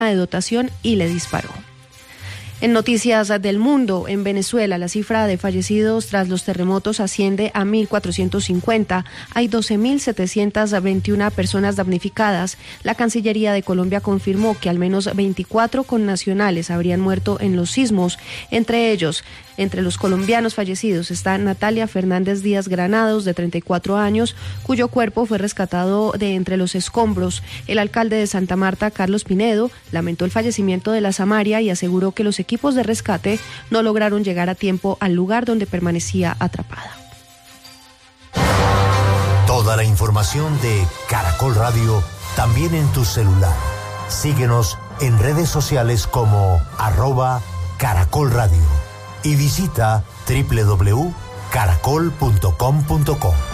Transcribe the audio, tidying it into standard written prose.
de dotación y le disparó. En noticias del mundo, en Venezuela, la cifra de fallecidos tras los terremotos asciende a 1.450. Hay 12.721 personas damnificadas. La Cancillería de Colombia confirmó que al menos 24 connacionales habrían muerto en los sismos. Entre los colombianos fallecidos está Natalia Fernández Díaz Granados, de 34 años, cuyo cuerpo fue rescatado de entre los escombros. El alcalde de Santa Marta, Carlos Pinedo, lamentó el fallecimiento de la Samaria y aseguró que los equipos de rescate no lograron llegar a tiempo al lugar donde permanecía atrapada. Toda la información de Caracol Radio también en tu celular. Síguenos en redes sociales como @Caracol Radio y visita www.caracol.com.co.